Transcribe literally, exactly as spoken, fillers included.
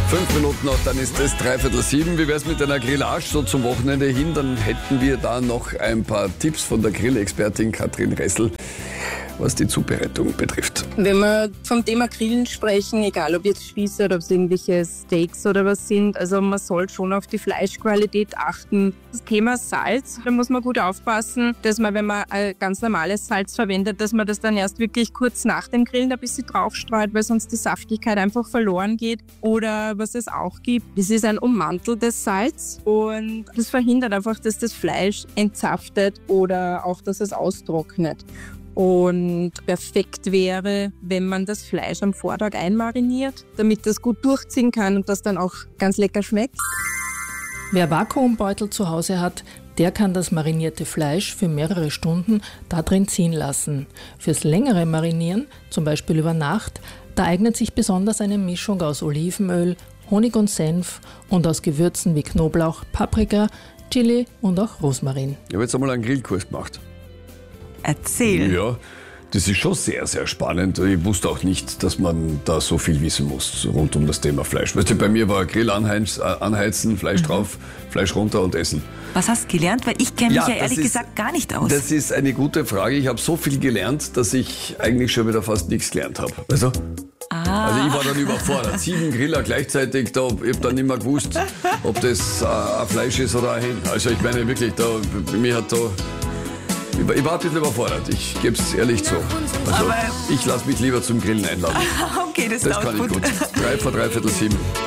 Fünf Minuten noch, dann ist es dreiviertel sieben. Wie wär's mit einer Grillage so zum Wochenende hin? Dann hätten wir da noch ein paar Tipps von der Grillexpertin Katrin Ressel, was die Zubereitung betrifft. Wenn wir vom Thema Grillen sprechen, egal ob jetzt Spieße oder ob es irgendwelche Steaks oder was sind, also man soll schon auf die Fleischqualität achten. Das Thema Salz, da muss man gut aufpassen, dass man, wenn man ein ganz normales Salz verwendet, dass man das dann erst wirklich kurz nach dem Grillen ein bisschen draufstreut, weil sonst die Saftigkeit einfach verloren geht. Oder was es auch gibt, das ist ein ummanteltes Salz und das verhindert einfach, dass das Fleisch entzaftet oder auch, dass es austrocknet. Und perfekt wäre, wenn man das Fleisch am Vortag einmariniert, damit das gut durchziehen kann und das dann auch ganz lecker schmeckt. Wer Vakuumbeutel zu Hause hat, der kann das marinierte Fleisch für mehrere Stunden da drin ziehen lassen. Fürs längere Marinieren, zum Beispiel über Nacht, da eignet sich besonders eine Mischung aus Olivenöl, Honig und Senf und aus Gewürzen wie Knoblauch, Paprika, Chili und auch Rosmarin. Ich habe jetzt einmal einen Grillkurs gemacht. Erzähl. Ja, das ist schon sehr, sehr spannend. Ich wusste auch nicht, dass man da so viel wissen muss rund um das Thema Fleisch. Weißt du, bei mir war Grill anheiz, anheizen, Fleisch mhm. drauf, Fleisch runter und essen. Was hast du gelernt? Weil ich kenne mich ja, ja ehrlich ist, gesagt gar nicht aus. Das ist eine gute Frage. Ich habe so viel gelernt, dass ich eigentlich schon wieder fast nichts gelernt habe. Also, ah. also ich war dann überfordert. Sieben Griller gleichzeitig, da, ich habe dann nicht mehr gewusst, ob das äh, ein Fleisch ist oder ein Hen. Also ich meine wirklich, da, mir hat da... Ich war ein bisschen überfordert, ich gebe es ehrlich zu. Also, ich lasse mich lieber zum Grillen einladen. Okay, das, das kann ich gut. gut. Drei vor dreiviertel sieben.